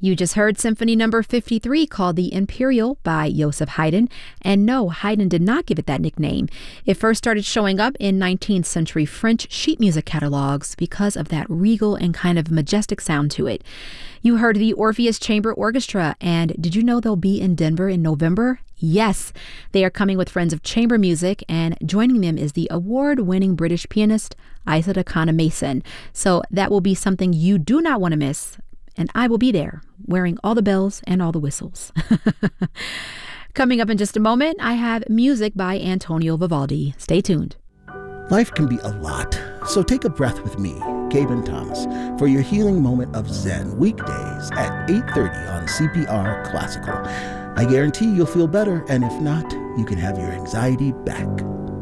You just heard Symphony Number 53 called the Imperial by Joseph Haydn. And no, Haydn did not give it that nickname. It first started showing up in 19th century French sheet music catalogs because of that regal and kind of majestic sound to it. You heard the Orpheus Chamber Orchestra, and did you know they'll be in Denver in November? Yes, they are coming with Friends of Chamber Music, and joining them is the award-winning British pianist Isaac Akana Mason. So that will be something you do not want to miss. And I will be there, wearing all the bells and all the whistles. Coming up in just a moment, I have music by Antonio Vivaldi. Stay tuned. Life can be a lot, so take a breath with me, Gaben Thomas, for your healing moment of Zen, weekdays at 8:30 on CPR Classical. I guarantee you'll feel better, and if not, you can have your anxiety back.